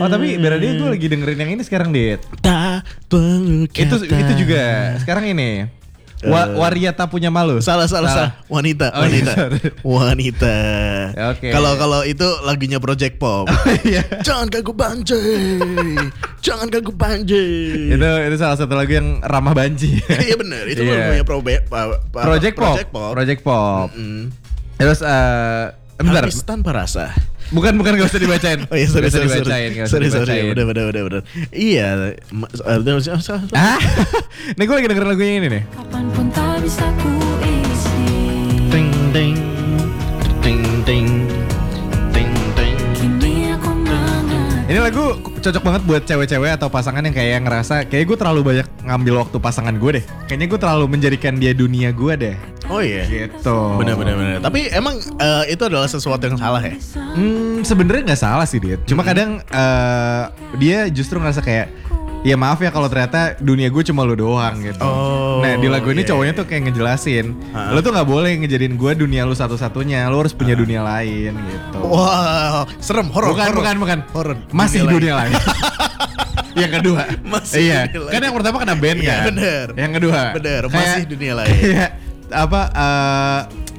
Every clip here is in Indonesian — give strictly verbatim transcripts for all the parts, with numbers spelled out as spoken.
Oh tapi berarti gue lagi dengerin yang ini sekarang, Dit. Tak perlu kata. Itu itu juga sekarang ini. Wa, waria tak punya malu. Salah salah salah. Wanita, Oh, iya, wanita. sorry. Wanita. Oke. Kalau kalau itu lagunya Project Pop. Oh, iya. Jangan ganggu banjir. Jangan ganggu banjir. Itu itu salah satu lagu yang ramah banci. Iya benar, itu Iya. lagunya Probe, pa, pa, Project Pop. Project Pop. Project Pop. Mm. Terus eh bentar. Habis tanpa rasa. Bukan bukan gak usah dibacain. Oh iya sorry Gak usah sorry dibacain, sorry. gak usah Sorry sorry. dibacain. Udah udah udah udah. Iya. ma- uh, Ah, nih gue lagi denger lagunya ini nih. Kapanpun tak bisa ku isi. Ting ting ting ting ting ting. Kini aku mengerti. Ini lagu cocok banget buat cewek-cewek atau pasangan yang kayak ngerasa kayak gue terlalu banyak ngambil waktu pasangan gue deh. Kayaknya gue terlalu menjadikan dia dunia gue deh. Oh iya. Gitu. Benar benar benar. Tapi emang eh, itu adalah sesuatu yang salah ya? Hmm, sebenarnya nggak salah sih dia. Cuma kadang eh, dia justru ngerasa kayak, ya maaf ya kalau ternyata dunia gue cuma lu doang gitu. Oh, Nah di lagu ini iya, cowoknya iya. tuh kayak ngejelasin, Ha-ha. lu tuh nggak boleh ngejadiin gue dunia lu satu-satunya, lu harus punya dunia lain gitu. Wow, serem, horor. bukan, horor. bukan, bukan, Horor. Masih Dunia dunia lain. Yang kedua, Masih iya. dunia lain. Kan yang pertama kena band Iya, kan. bener. Yang kedua, Bener, kayak- masih dunia lain. Kayak apa? eh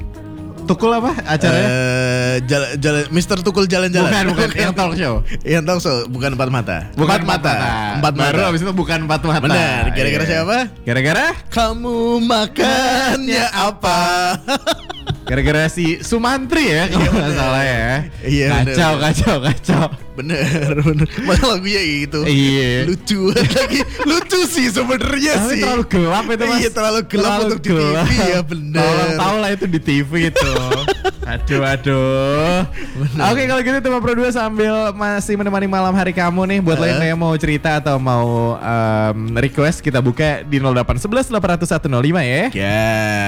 Tukul apa acaranya? Eh, jalan, jalan, Mister Tukul jalan-jalan. bukan, bukan. Yang talk show. Yang talk show, bukan empat mata. Bukan empat mata. Empat mata. Baru abis itu bukan empat mata. Benar. Kira-kira Iya. siapa? Gara-gara? Kamu makannya apa? Gara-gara si Sumantri ya kalau nggak salah ya. Iya, Kacau, bener. kacau, kacau. Bener, bener. Masa lagunya itu. Iya. Lucu lagi. Lucu sih sebenarnya Tapi sih. terlalu gelap itu mas. Iya, terlalu gelap untuk di T V, ya, bener. Tolong tahu lah itu di T V itu. Aduh, aduh. Oke kalau gitu Tema Pro dua sambil masih menemani malam hari kamu nih. Buat lo yang Eh. kayak mau cerita atau mau em, request, kita buka di nol delapan satu satu delapan nol satu nol lima ya. Ya.